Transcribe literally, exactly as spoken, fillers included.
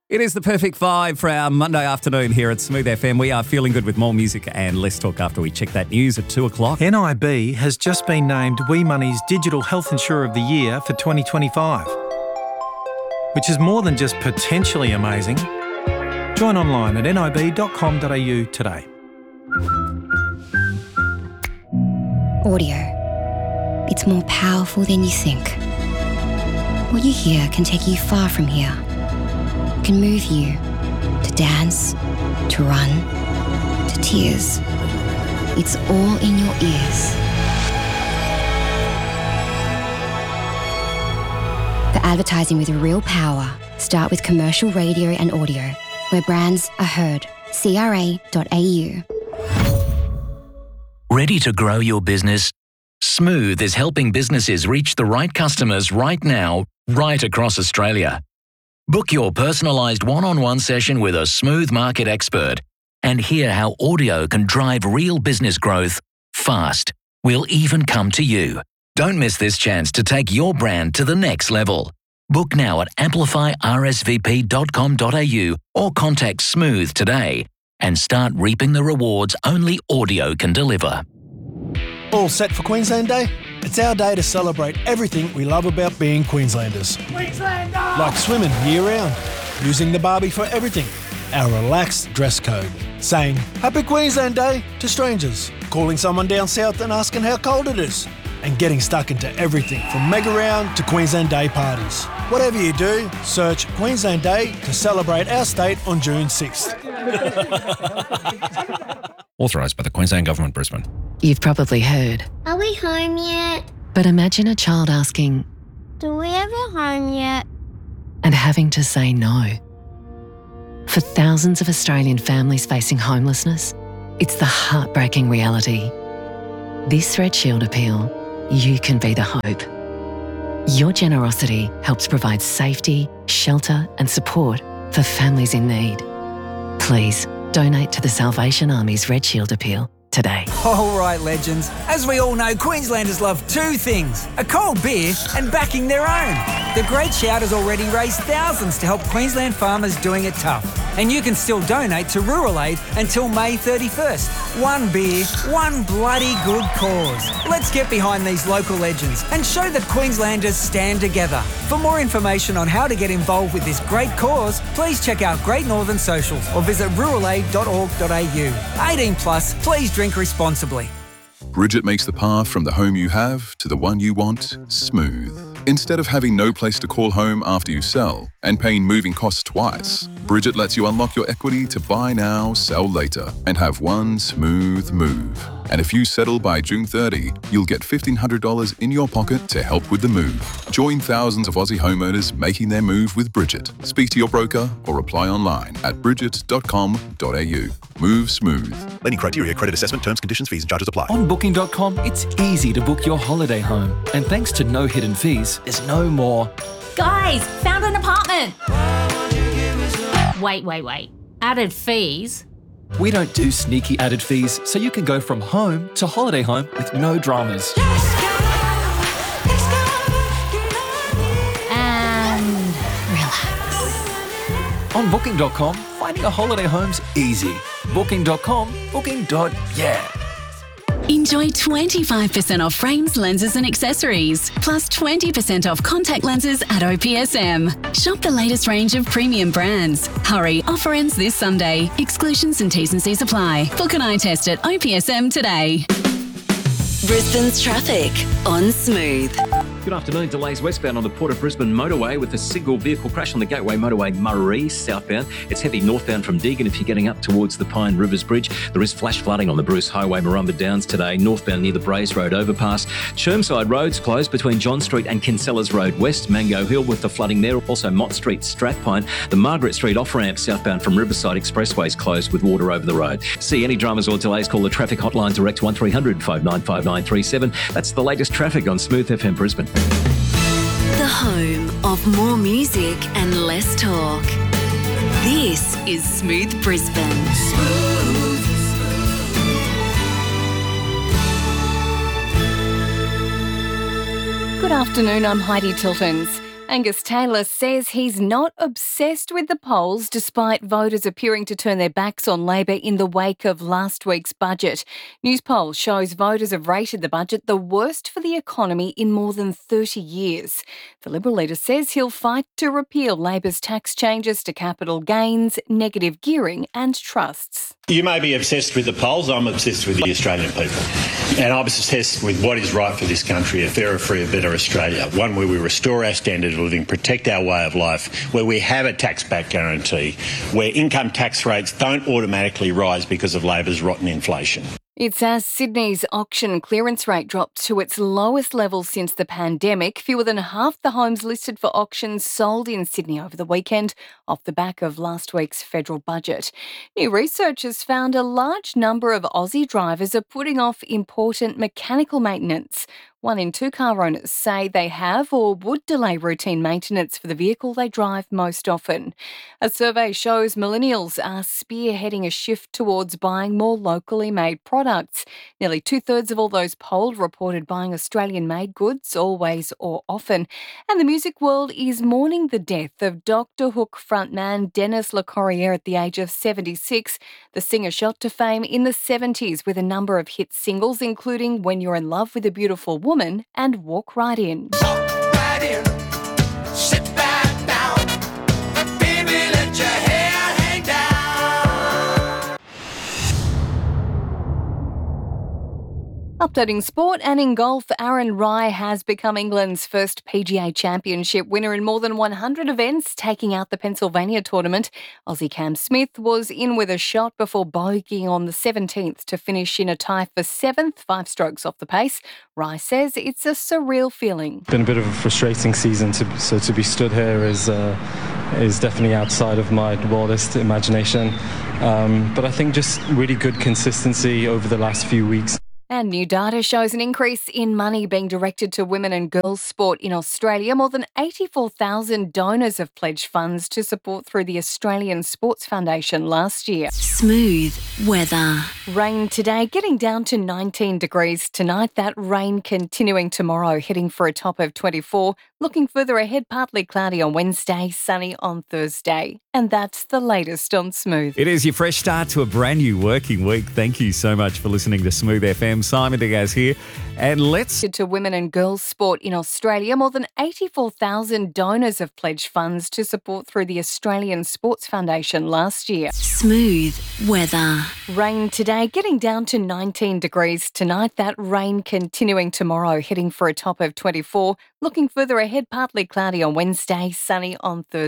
It is the perfect vibe for our Monday afternoon here at Smooth F M. We are feeling good with more music and less talk after we check that news at two o'clock. N I B has just been named Wee Money's Digital Health Insurer of the Year for twenty twenty-five, which is more than just potentially amazing. Join online at nib dot com dot a u today. Audio. It's more powerful than you think. What you hear can take you far from here. Can move you to dance, to run, to tears. It's all in your ears. For advertising with real power, start with commercial radio and audio, where brands are heard. C R A dot A U. Ready to grow your business? Smooth is helping businesses reach the right customers right now, right across Australia. Book your personalised one-on-one session with a Smooth market expert and hear how audio can drive real business growth fast. We'll even come to you. Don't miss this chance to take your brand to the next level. Book now at amplify r s v p dot com dot a u or contact Smooth today and start reaping the rewards only audio can deliver. All set for Queensland Day? It's our day to celebrate everything we love about being Queenslanders. Queenslander! Like swimming year-round, using the barbie for everything, our relaxed dress code, saying Happy Queensland Day to strangers, calling someone down south and asking how cold it is, and getting stuck into everything from mega round to Queensland Day parties. Whatever you do, search Queensland Day to celebrate our state on June sixth. Authorised by the Queensland Government, Brisbane. You've probably heard. Are we home yet? But imagine a child asking, Do we have a home yet? and having to say no. For thousands of Australian families facing homelessness, it's the heartbreaking reality. This Red Shield appeal, you can be the hope. Your generosity helps provide safety, shelter and support for families in need. Please donate to the Salvation Army's Red Shield appeal today. All right, legends. As we all know, Queenslanders love two things, a cold beer and backing their own. The Great Shout has already raised thousands to help Queensland farmers doing it tough. And you can still donate to Rural Aid until May thirty-first. One beer, one bloody good cause. Let's get behind these local legends and show that Queenslanders stand together. For more information on how to get involved with this great cause, please check out Great Northern Socials or visit rural aid dot org dot a u. eighteen plus, please drink responsibly. Bridget makes the path from the home you have to the one you want smooth. Instead of having no place to call home after you sell and paying moving costs twice, Bridget lets you unlock your equity to buy now, sell later, and have one smooth move. And if you settle by June thirtieth, you'll get fifteen hundred dollars in your pocket to help with the move. Join thousands of Aussie homeowners making their move with Bridget. Speak to your broker or apply online at bridget dot com dot a u. Move smooth. Lending criteria, credit assessment, terms, conditions, fees and charges apply. On booking dot com, it's easy to book your holiday home. And thanks to no hidden fees, there's no more. Guys, found an apartment. Wait, wait, wait. Added fees? We don't do sneaky added fees, so you can go from home to holiday home with no dramas. And relax. On booking dot com, finding a holiday home's easy. booking dot com, booking. Yeah. Enjoy twenty-five percent off frames, lenses and accessories, plus twenty percent off contact lenses at O P S M. Shop the latest range of premium brands. Hurry, offer ends this Sunday. Exclusions and T's and C's apply. Book an eye test at O P S M today. Brisbane's traffic on Smooth. Good afternoon. Delays westbound on the Port of Brisbane motorway with a single vehicle crash on the Gateway Motorway Murray southbound. It's heavy northbound from Deagon if you're getting up towards the Pine Rivers Bridge. There is flash flooding on the Bruce Highway Marumba Downs today, northbound near the Braes Road overpass. Chermside Road's closed between John Street and Kinsellas Road West, Mango Hill with the flooding there. Also Mott Street, Strathpine. The Margaret Street off-ramp southbound from Riverside Expressway is closed with water over the road. See any dramas or delays, call the traffic hotline direct one three hundred, five nine five nine three seven. That's the latest traffic on Smooth F M Brisbane. The home of more music and less talk. This is Smooth Brisbane. Smooth. Good afternoon, I'm Heidi Tiltons. Angus Taylor says he's not obsessed with the polls despite voters appearing to turn their backs on Labor in the wake of last week's budget. News poll shows voters have rated the budget the worst for the economy in more than thirty years. The Liberal leader says he'll fight to repeal Labor's tax changes to capital gains, negative gearing and trusts. You may be obsessed with the polls, I'm obsessed with the Australian people. And I'm obsessed with what is right for this country, a fairer, freer, better Australia. One where we restore our standard of living, protect our way of life, where we have a tax-back guarantee, where income tax rates don't automatically rise because of Labor's rotten inflation. It's as Sydney's auction clearance rate dropped to its lowest level since the pandemic. Fewer than half the homes listed for auctions sold in Sydney over the weekend off the back of last week's federal budget. New research has found a large number of Aussie drivers are putting off important mechanical maintenance. One in two car owners say they have or would delay routine maintenance for the vehicle they drive most often. A survey shows millennials are spearheading a shift towards buying more locally made products. Nearly two-thirds of all those polled reported buying Australian-made goods, always or often. And the music world is mourning the death of Doctor Hook frontman Dennis LeCorrier at the age of seventy-six. The singer shot to fame in the seventies with a number of hit singles, including When You're in Love with a Beautiful Woman and Walk Right In. Walk right in, sit back down, baby, let your hair hang down. Updating sport, and in golf, Aaron Rai has become England's first P G A Championship winner in more than one hundred events, taking out the Pennsylvania tournament. Aussie Cam Smith was in with a shot before bogeying on the seventeenth to finish in a tie for seventh, five strokes off the pace. Rai says it's a surreal feeling. Been a bit of a frustrating season, to, so to be stood here is uh, is definitely outside of my wildest imagination. Um, but I think just really good consistency over the last few weeks. And new data shows an increase in money being directed to women and girls sport in Australia. More than eighty-four thousand donors have pledged funds to support through the Australian Sports Foundation last year. Smooth weather. Rain today, getting down to nineteen degrees tonight. That rain continuing tomorrow, heading for a top of twenty-four. Looking further ahead, partly cloudy on Wednesday, sunny on Thursday. And that's the latest on Smooth. It is your fresh start to a brand new working week. Thank you so much for listening to Smooth F M. Simon Diaz here. And let's... To women and girls sport in Australia, more than eighty-four thousand donors have pledged funds to support through the Australian Sports Foundation last year. Smooth weather. Rain today, getting down to nineteen degrees tonight. That rain continuing tomorrow, heading for a top of twenty-four. Looking further ahead, partly cloudy on Wednesday, sunny on Thursday.